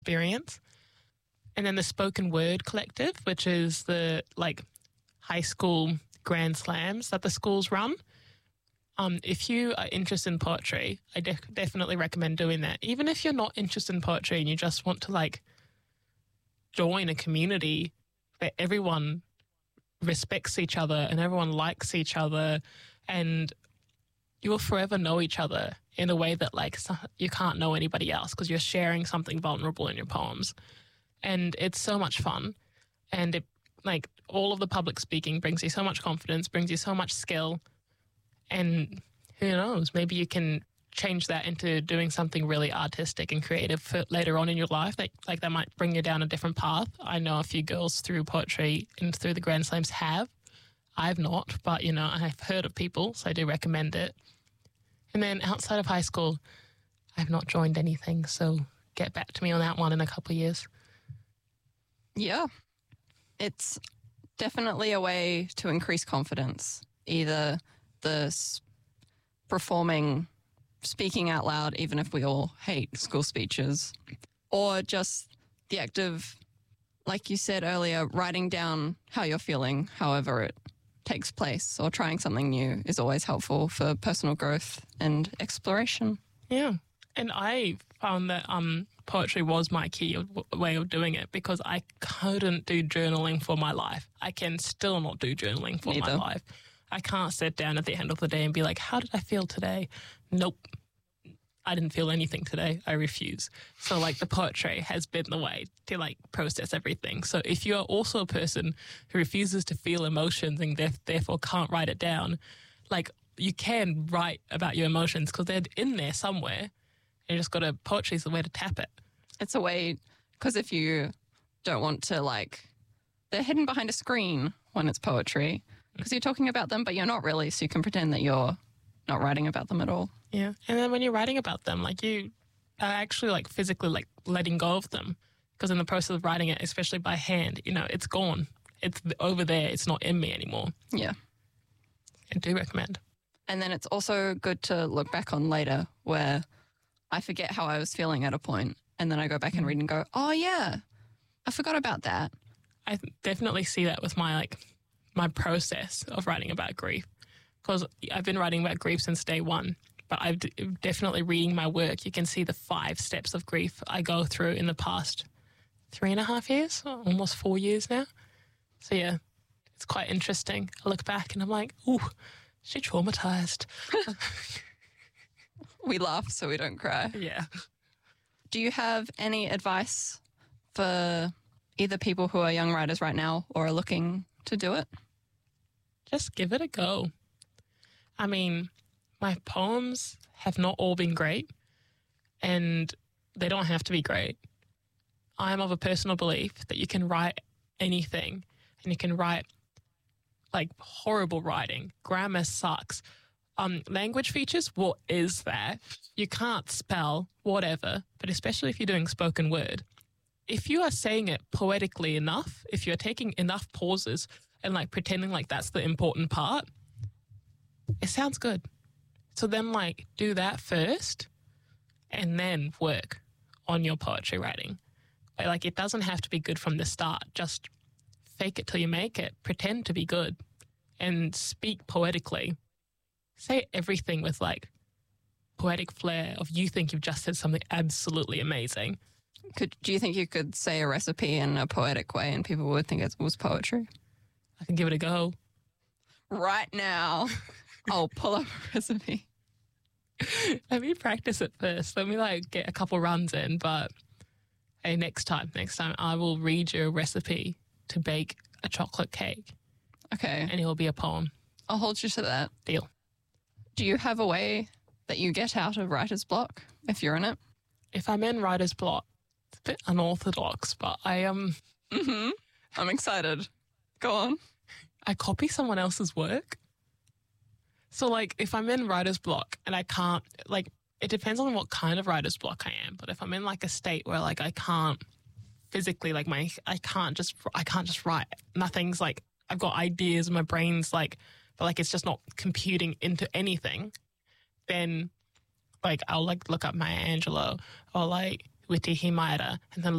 experience. And then the Spoken Word Collective, which is the like high school grand slams that the schools run. If you are interested in poetry, I definitely recommend doing that. Even if you're not interested in poetry and you just want to like join a community where everyone respects each other and everyone likes each other, and you will forever know each other in a way that like you can't know anybody else because you're sharing something vulnerable in your poems. And it's so much fun. And it, like, all of the public speaking brings you so much confidence, brings you so much skill. And who knows, maybe you can change that into doing something really artistic and creative for later on in your life. That might bring you down a different path. I know a few girls through poetry and through the Grand Slams have. I've not, but, you know, I've heard of people, so I do recommend it. And then outside of high school, I've not joined anything, so get back to me on that one in a couple of years. Yeah. It's definitely a way to increase confidence, either the performing, speaking out loud, even if we all hate school speeches, or just the act of, like you said earlier, writing down how you're feeling, however it takes place, or trying something new is always helpful for personal growth and exploration. Yeah. And I found that poetry was my key way of doing it because I couldn't do journaling for my life. I can still not do journaling for my life. I can't sit down at the end of the day and be like, how did I feel today? Nope. I didn't feel anything today. I refuse. So like the poetry has been the way to like process everything. So if you are also a person who refuses to feel emotions and therefore can't write it down, like you can write about your emotions because they're in there somewhere. You just got to, poetry is the way to tap it. It's a way, because if you don't want to like, they're hidden behind a screen when it's poetry because you're talking about them, but you're not really. So you can pretend that you're not writing about them at all. Yeah. And then when you're writing about them, like you are actually like physically like letting go of them because in the process of writing it, especially by hand, you know, it's gone. It's over there. It's not in me anymore. Yeah. I do recommend. And then it's also good to look back on later where I forget how I was feeling at a point and then I go back and read and go, oh yeah, I forgot about that. I definitely see that with my process of writing about grief because I've been writing about grief since day one, but I've definitely reading my work. You can see the 5 steps of grief I go through in the past 3.5 years, almost 4 years now. So yeah, it's quite interesting. I look back and I'm like, ooh, she traumatized. We laugh so we don't cry. Yeah. Do you have any advice for either people who are young writers right now or are looking to do it? Just give it a go. I mean, my poems have not all been great and they don't have to be great. I am of a personal belief that you can write anything and you can write like horrible writing. Grammar sucks. Language features, what is that? You can't spell, whatever, but especially if you're doing spoken word. If you are saying it poetically enough, if you're taking enough pauses and like pretending like that's the important part, it sounds good. So then like do that first and then work on your poetry writing. Like it doesn't have to be good from the start. Just fake it till you make it. Pretend to be good and speak poetically. Say everything with like poetic flair of you think you've just said something absolutely amazing. Do you think you could say a recipe in a poetic way and people would think it was poetry? I can give it a go. Right now, I'll pull up a recipe. Let me practice it first. Let me like get a couple runs in, but hey, next time I will read you a recipe to bake a chocolate cake. Okay. And it will be a poem. I'll hold you to that. Deal. Do you have a way that you get out of writer's block if you're in it? If I'm in writer's block, it's a bit unorthodox, but I'm excited. Go on. I copy someone else's work. So like if I'm in writer's block and I can't, like it depends on what kind of writer's block I am, but if I'm in like a state where like I can't physically, like I can't just write. Nothing's like, I've got ideas and my brain's like, but like it's just not computing into anything, then like I'll like look up Maya Angelou or like Witi Himaira, and then